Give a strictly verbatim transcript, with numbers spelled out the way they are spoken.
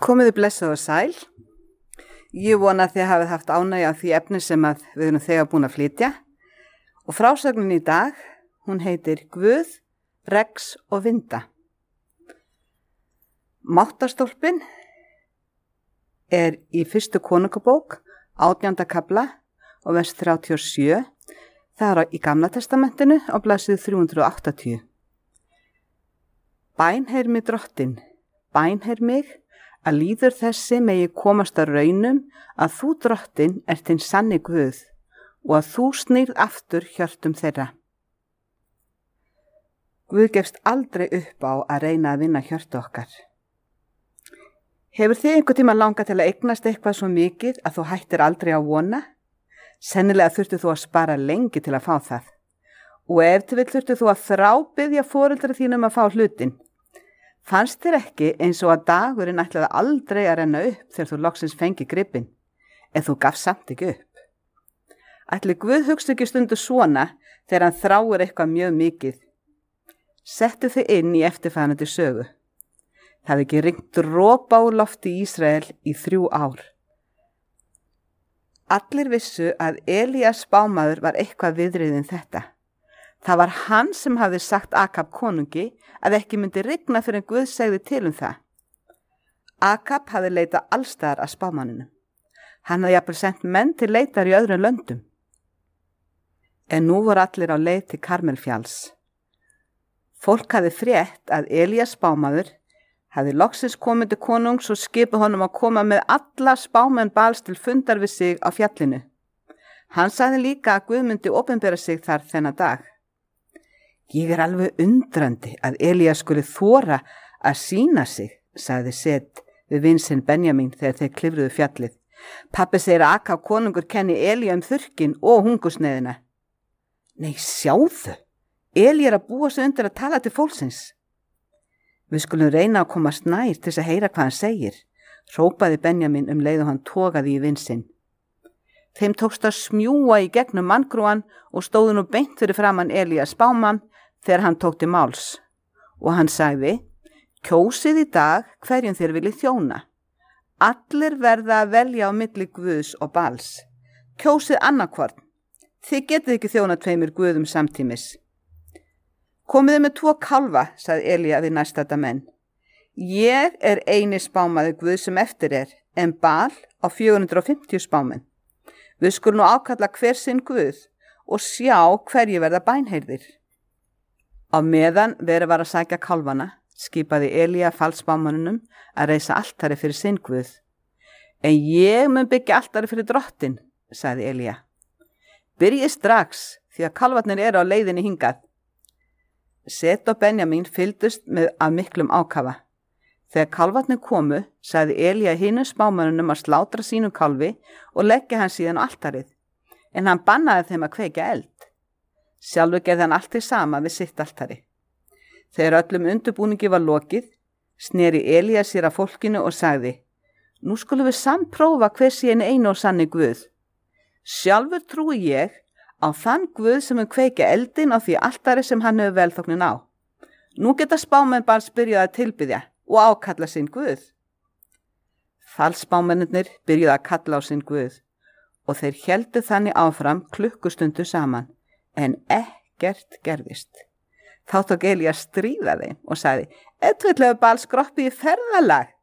Komiði blessuð og sæl. Ég vona að þið hafið haft ánægju af því efni sem að við erum þegar búin að flytja. Og frásögnin í dag, hún heitir Guð, Rex og Vinda. Máttarstólpinn er í fyrstu konungabók, átjánda kafla og vers þrjátíu og sjö. Það er í Gamla testamentinu á blaðsíðu þrjú hundruð og áttatíu. Bænheyr mig drottin, bænheyr mig, að líður þessi megi komast að raunum að þú drottin ert þinn sanni Guð og að þú snýrð aftur hjörtum þeirra. Guð gefst aldrei upp á að reyna að vinna hjörtu okkar. Hefur þið einhvern tíma langað til að eignast eitthvað svo mikið að þú hættir aldrei að vona? Sennilega þurftu þú að spara lengi til að fá það. Og ef til vill þurftu þú að þrábiðja foreldra þínum að fá hlutin. Fannst þér ekki eins og að dagurinn ætlaði aldrei að renna upp þegar þú loksins fengi gripinn, en þú gafst samt ekki upp? Ætli Guð hugsa ekki stundu svona þegar hann þráir eitthvað mjög mikið? Settu þið inn í eftirfarandi sögu. Það hefði ekki rignt dropa úr lofti í Ísrael í þrjú ár. Allir vissu að Elías spámaður var eitthvað viðriðin þetta. Það var hann sem hafði sagt Akab konungi að ekki myndi rigna fyrir en Guð segði til um það. Akab hafði leitað allstaðar að spámanninum. Hann hafði jafnvel sendt menn til leitar í öðrum löndum. En nú voru allir á leið til Karmelfjalls. Fólk hafði frétt að Elías spámaður hafði loksins komið til konungs og skipað honum að koma með alla spámenn Bals til fundar við sig á fjallinu. Hann sagði líka að Guð myndi opinbera sig þar þennan dag. Ég er alveg undrandi að Elías skuli þora að sýna sig, sagði Set við vin sinn Benjamin þegar þeir klifruðu fjallið. Pabbi segir að Akab konungur kenni Elía um þurrkin og hungursneiðina. Nei, sjáðu, Elí er að búa sig undir að tala til fólksins. Við skulum reyna að komast nær til þess að heyra hvað hann segir, hrópaði Benjamin um leið og hann togaði í vin sinn. Þeim tókst að smjúa í gegnum manngrúan og stóðu nú beint fyrir framan Elías spámann þegar hann tók til máls. Og hann sagði, kjósið í dag hverjum þér viljið þjóna. Allir verða að velja á milli Guðs og Bals. Kjósið annarkvorn. Þið getið ekki þjóna tveimur Guðum samtímis. Komiði með tvo kálfa, sagði Elía við næstadda menn. Ég er eini spámaður Guð sem eftir er, en Bal á fjögur hundruð og fimmtíu spámenn. Við skulum nú ákalla hver sinn Guð og sjá hverju verða bænheyrðir. Á meðan verið var að sækja kálfana, skipaði Elía falsspámanunum að reisa altari fyrir sinn Guð. En ég mun byggja altari fyrir drottin, sagði Elía. Byrjið strax, því að kálfarnir eru á leiðinni hingað. Set og Benjamin fylgdust með af miklum ákafa. Þegar kálfarnir komu, sagði Elía hinum spámanunum að slátra sínum kálfi og leggja hann síðan á altarið, en hann bannaði þeim að kveikja eld. Sjálfur gerði hann allt í sama við sitt altari. Þegar öllum undirbúningi var lokið, sneri Elía sér að fólkinu og sagði, nú skulum við sannprófa hver sé einu og sanni Guð. Sjálfur trúi ég á þann Guð sem mun kveikja eldin á því altari sem hann hefur velþóknin á. Nú geta spámenn bara byrjað að tilbiðja og ákalla sinn Guð. Falsspámennirnir byrjuðu að kalla á sinn Guð og þeir héldu þannig áfram klukkustundu saman, en ekkert gerðist. Þá tók Elía að stríða þeim og sagði, ef þú ætlaðu Bal skroppið í ferðalag,